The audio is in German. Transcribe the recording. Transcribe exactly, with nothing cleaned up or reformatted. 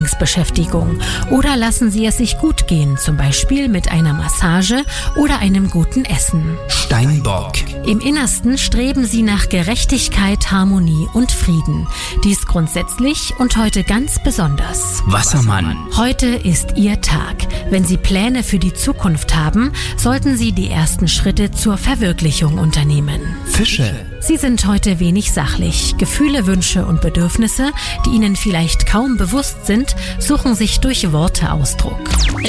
Beschäftigung oder lassen Sie es sich gut gehen, zum Beispiel mit einer Massage oder einem guten Essen. Steinbock. Im Innersten streben Sie nach Gerechtigkeit, Harmonie und Frieden. Dies grundsätzlich und heute ganz besonders. Wassermann. Heute ist Ihr Tag. Wenn Sie Pläne für die Zukunft haben, sollten Sie die ersten Schritte zur Verwirklichung unternehmen. Fische. Sie sind heute wenig sachlich. Gefühle, Wünsche und Bedürfnisse, die Ihnen vielleicht kaum bewusst sind, suchen sich durch Worte Ausdruck.